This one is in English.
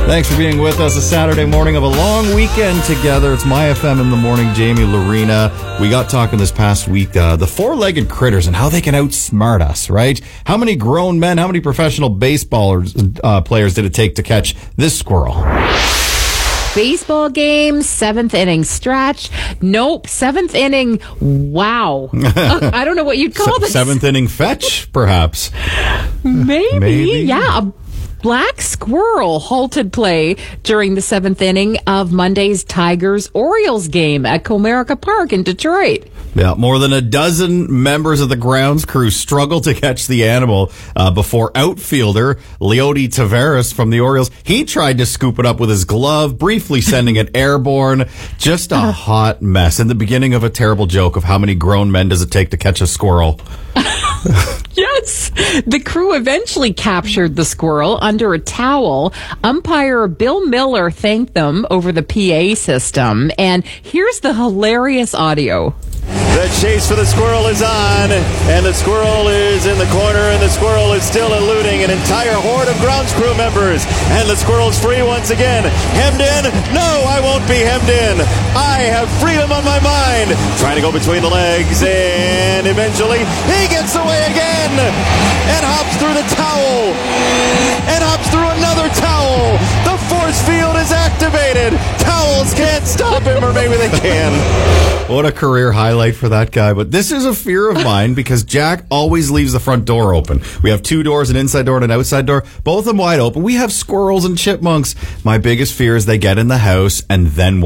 Thanks for being with us a Saturday morning of a long weekend together. It's My FM in the morning. Jamie, Lorena. We got talking this past week, the four-legged critters and how they can outsmart us, right? How many grown men, how many professional baseballers players did it take to catch this squirrel? Baseball game, seventh inning stretch. Nope, seventh inning. Wow. I don't know what you'd call this. Seventh inning fetch, perhaps. Maybe. Yeah. A black squirrel halted play during the seventh inning of Monday's Tigers-Orioles game at Comerica Park in Detroit. Yeah, more than a dozen members of the grounds crew struggled to catch the animal before outfielder Leody Taveras from the Orioles. He tried to scoop it up with his glove, briefly sending it airborne. Just a hot mess. In the beginning of a terrible joke of how many grown men does it take to catch a squirrel. Yes. The crew eventually captured the squirrel under a towel. Umpire Bill Miller thanked them over the PA system. And here's the hilarious audio. The chase for the squirrel is on, and the squirrel is in the corner, and the squirrel is still eluding an entire horde of grounds crew members. And the squirrel's free once again. Hemmed in? No, I won't be hemmed in. I have freedom on my mind. Trying to go between the legs, and eventually he gets away again and hops through the towel and hops through another towel. The force field is activated. Towels can't stop him, or maybe they can. What a career highlight for that guy. But this is a fear of mine because Jack always leaves the front door open. We have two doors, an inside door and an outside door, both of them wide open. We have squirrels and chipmunks. My biggest fear is they get in the house and then